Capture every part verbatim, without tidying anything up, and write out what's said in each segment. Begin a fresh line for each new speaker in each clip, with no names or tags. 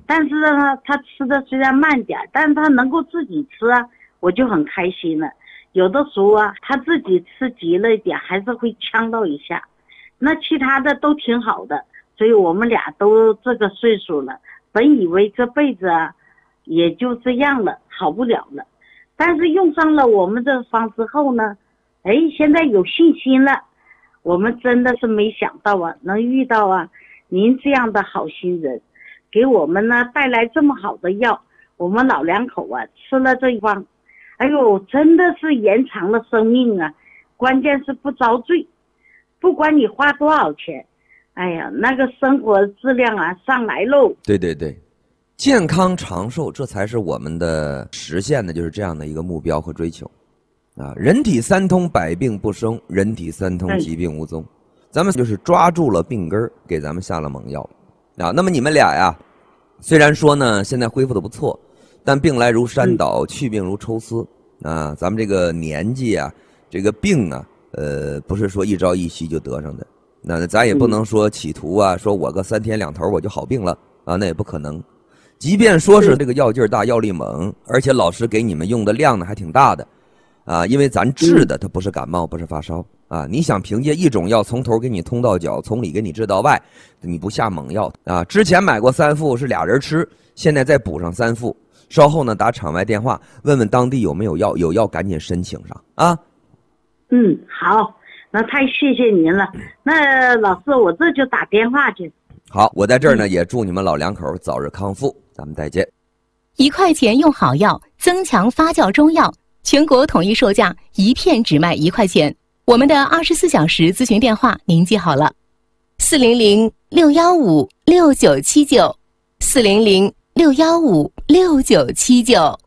但是呢，他吃的虽然慢点，但是他能够自己吃啊，我就很开心了。有的时候啊，他自己吃急了一点，还是会呛到一下。那其他的都挺好的，所以我们俩都这个岁数了，本以为这辈子啊，也就这样了，好不了了。但是用上了我们这方之后呢，哎，现在有信心了。我们真的是没想到啊，能遇到啊您这样的好心人，给我们呢带来这么好的药，我们老两口啊吃了这一方，哎呦，真的是延长了生命啊！关键是不遭罪，不管你花多少钱，哎呀，那个生活质量啊上来喽。
对对对，健康长寿，这才是我们的实现的，就是这样的一个目标和追求。啊，人体三通，百病不生；人体三通，疾病无踪。咱们就是抓住了病根儿，给咱们下了猛药。啊，那么你们俩呀，虽然说呢现在恢复的不错，但病来如山倒，去病如抽丝。啊，咱们这个年纪啊，这个病啊，呃，不是说一朝一夕就得上的。那咱也不能说企图啊，说我个三天两头我就好病了啊，那也不可能。即便说是这个药劲儿大、药力猛，而且老师给你们用的量呢还挺大的。啊，因为咱治的它不是感冒，不是发烧啊！你想凭借一种药从头给你通到脚，从里给你治到外，你不下猛药啊？之前买过三副是俩人吃，现在再补上三副。稍后呢，打场外电话问问当地有没有药，有药赶紧申请上啊！
嗯，好，那太谢谢您了。那老师，我这就打电话去。
好，我在这儿呢，也祝你们老两口早日康复，咱们再见。
一块钱用好药，增强发酵中药。全国统一售价，一片只卖一块钱。我们的二十四小时咨询电话您记好了：四零零六幺五六九七九，四零零六幺五六九七九。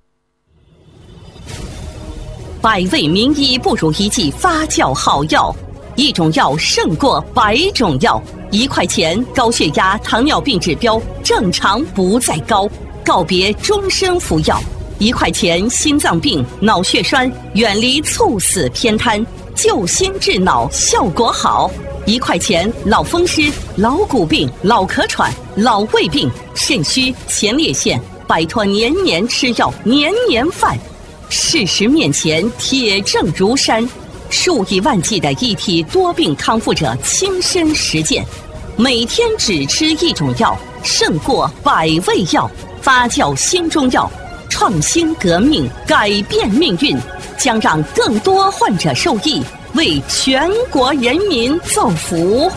百味名医不如一剂发酵好药，一种药胜过百种药。一块钱，高血压、糖尿病指标正常不再高，告别终身服药。一块钱，心脏病、脑血栓远离猝死偏瘫，救心治脑效果好。一块钱，老风湿、老骨病、老咳喘、老胃病、肾虚、前列腺，摆脱年年吃药、年年犯。事实面前，铁证如山，数以万计的一体多病康复者亲身实践，每天只吃一种药，胜过百味药。发酵新中药。创新革命，改变命运，将让更多患者受益，为全国人民造福。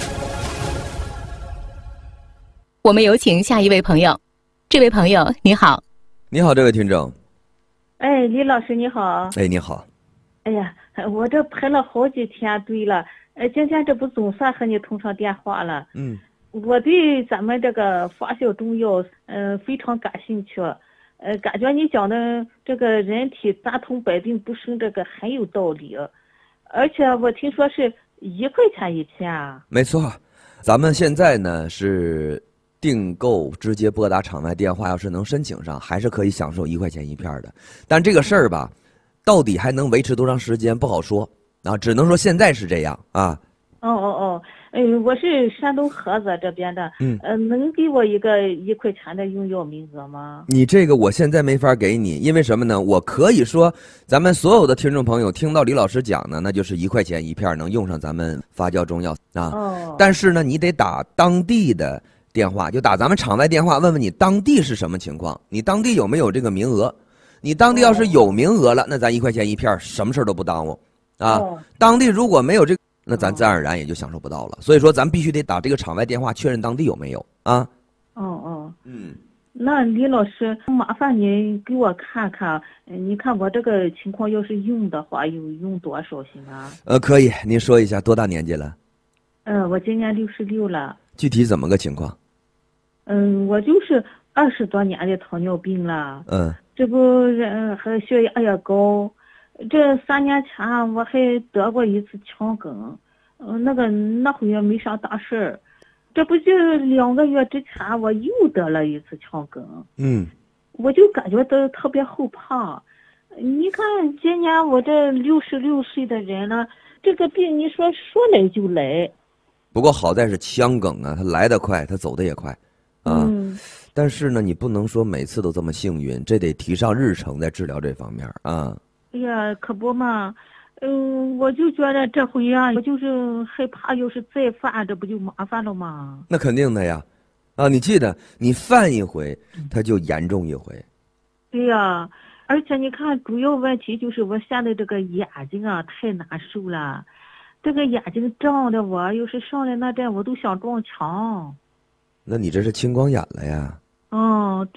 我们有请下一位朋友。这位朋友你好。
你好，这位听众。
哎，李老师你好。
哎，你好。
哎呀，我这排了好几天队了，呃，今天这不总算和你通上电话了。
嗯，
我对咱们这个发酵中药，嗯、呃，非常感兴趣。呃，感觉你讲的这个人体三通百病不生，这个很有道理，而且我听说是一块钱一片啊。
没错，咱们现在呢是订购直接拨打场外电话，要是能申请上，还是可以享受一块钱一片的。但这个事儿吧，到底还能维持多长时间不好说啊，只能说现在是这样啊。
哦哦哦，哎，我是山东菏泽这边的，
嗯，
呃，能给我一个一块钱的用药名额吗？
你这个我现在没法给你，因为什么呢？我可以说，咱们所有的听众朋友听到李老师讲呢，那就是一块钱一片，能用上咱们发酵中药啊。
哦。
但是呢，你得打当地的电话，就打咱们场外电话，问问你当地是什么情况，你当地有没有这个名额？你当地要是有名额了，那咱一块钱一片，什么事都不耽误啊。
哦。
当地如果没有这个，那咱自然而然也就享受不到了。所以说，咱必须得打这个场外电话确认当地有没有啊。
哦哦，
嗯，
那李老师，麻烦你给我看看，你看我这个情况要是用的话，有用多少行吗？
呃，可以，您说一下多大年纪了？
嗯、呃，我今年六十六了。
具体怎么个情况？
嗯，我就是二十多年的糖尿病了。
嗯，
这不人还血压也高。这三年前我还得过一次腔梗，嗯，那个那会也没啥大事儿，这不就两个月之前我又得了一次腔梗，
嗯，
我就感觉到特别后怕。你看今年我这六十六岁的人了，这个病你说说来就来。
不过好在是腔梗啊，它来得快，它走得也快，啊。
嗯，
但是呢，你不能说每次都这么幸运，这得提上日程，在治疗这方面啊。
哎呀，可不嘛，嗯，我就觉得这回啊，我就是害怕，要是再犯，这不就麻烦了吗？
那肯定的呀，啊，你记得，你犯一回，它就严重一回。
对呀，而且你看，主要问题就是我现在这个眼睛啊太难受了，这个眼睛胀的我，要是上来那阵我都想撞墙。
那你这是青光眼了呀？
嗯。